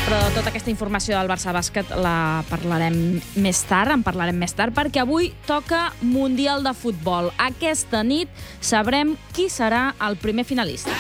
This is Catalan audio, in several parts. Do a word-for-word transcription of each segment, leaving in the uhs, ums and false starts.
Però tota aquesta informació del Barça Bàsquet la parlarem més tard, en parlarem més tard, perquè avui toca Mundial de Futbol. Aquesta nit sabrem qui serà el primer finalista.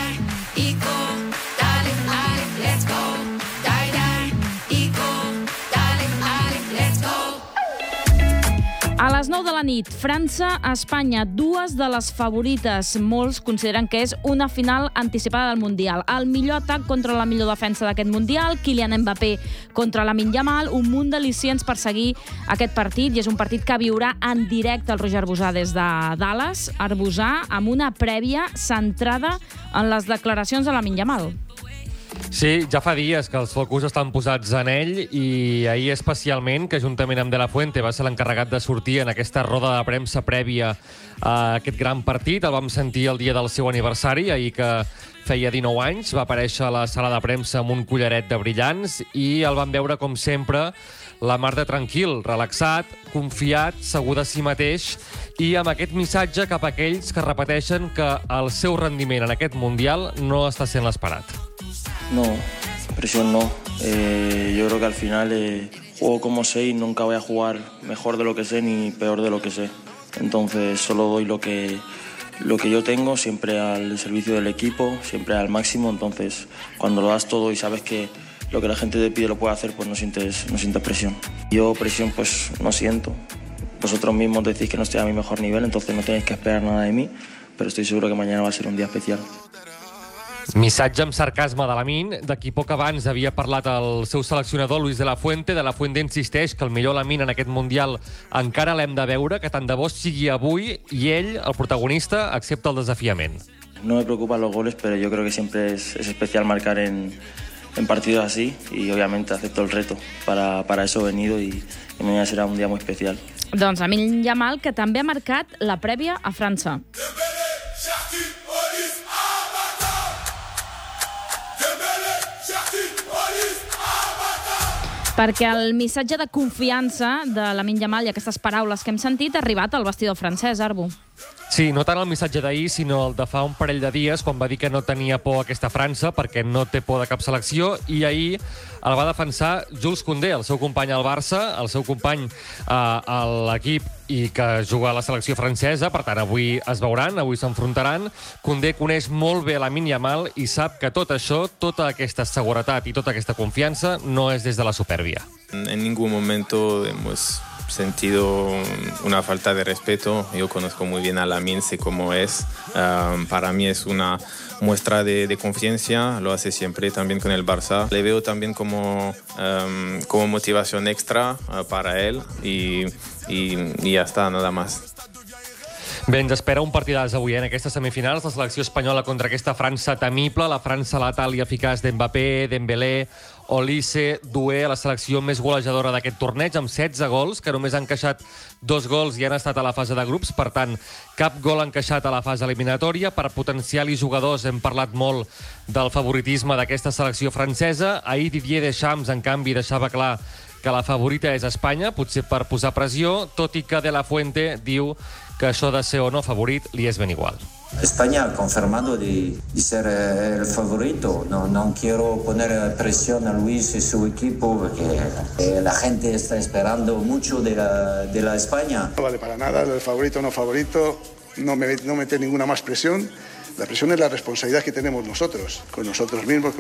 A les nou de la nit, França-Espanya, dues de les favorites. Molts consideren que és una final anticipada del Mundial. El millor atac contra la millor defensa d'aquest Mundial, Kylian Mbappé contra Lamine Yamal, un munt d'al·licients per seguir aquest partit, i és un partit que viurà en directe el Roger Arbusà des de Dallas, Arbusà amb una prèvia centrada en les declaracions de Lamine Yamal. Sí, ja fa dies que els focus estan posats en ell, i ahir especialment, que juntament amb De La Fuente va ser l'encarregat de sortir en aquesta roda de premsa prèvia a aquest gran partit. El vam sentir el dia del seu aniversari, ahir que feia dinou anys, va aparèixer a la sala de premsa amb un collaret de brillants i el vam veure, com sempre, la mar de tranquil, relaxat, confiat, segur de si mateix i amb aquest missatge cap a aquells que repeteixen que el seu rendiment en aquest Mundial no està sent l'esperat. No, presión no. Eh, yo creo que al final eh, juego como sé y nunca voy a jugar mejor de lo que sé ni peor de lo que sé. Entonces solo doy lo que, lo que yo tengo, siempre al servicio del equipo, siempre al máximo. Entonces cuando lo das todo y sabes que lo que la gente te pide lo puedes hacer, pues no sientes, no sientes presión. Yo presión pues no siento. Vosotros mismos decís que no estoy a mi mejor nivel, entonces no tenéis que esperar nada de mí, pero estoy seguro que mañana va a ser un día especial. Missatge amb sarcasme de Lamine, de qui poc abans havia parlat el seu seleccionador Luis De La Fuente. De La Fuente insisteix que el millor Lamine en aquest Mundial encara l'hem de veure, que tant de bo sigui avui, i ell, el protagonista, accepta el desafiament. No me preocupan los goles, pero yo creo que siempre es, es especial marcar en, en partidos así, y obviamente acepto el reto. Para, para eso he venido y, y mañana será un día muy especial. Doncs Lamine Yamal, que també ha marcat la prèvia a França. Perquè el missatge de confiança de Lamine Yamal i aquestes paraules que hem sentit ha arribat al vestidor francès, Arbu. Sí, no tant el missatge d'ahir, sinó el de fa un parell de dies, quan va dir que no tenia por a aquesta França perquè no té por de cap selecció, i ahir el va defensar Jules Koundé, el seu company al Barça, el seu company eh, a l'equip i que juga a la selecció francesa. Per tant, avui es veuran, avui s'enfrontaran. Koundé coneix molt bé Lamine Yamal i sap que tot això, tota aquesta seguretat i tota aquesta confiança no és des de la supèrbia. En ningún momento hemos sentido una falta de respeto. Yo conozco muy bien a Lamine, sé cómo es. Um, para mí es una muestra de, de confianza, lo hace siempre también con el Barça. Le veo también como, um, como motivación extra uh, para él y, y, y ya está, nada más. Bé, ens espera un partidàs avui en aquestes semifinals. La selecció espanyola contra aquesta França temible, la França letal i eficaç d'Mbappé, Dembélé, Olise, Doué, la selecció més golejadora d'aquest torneig, amb setze gols, que només han encaixat dos gols i han estat a la fase de grups. Per tant, cap gol encaixat a la fase eliminatòria. Per potencial i jugadors hem parlat molt del favoritisme d'aquesta selecció francesa. Ahir Didier Deschamps, en canvi, deixava clar que la favorita és Espanya, potser per posar pressió, tot i que De La Fuente diu que això de ser o no favorit li és ben igual. España ha confirmado de, de ser el favorito. No, no quiero poner presión a Luis y su equipo porque eh, la gente está esperando mucho de la, de la España. No vale para nada, el favorito o no favorito, no, me, no meter ninguna más presión. La presión es la responsabilidad que tenemos nosotros, con nosotros mismos.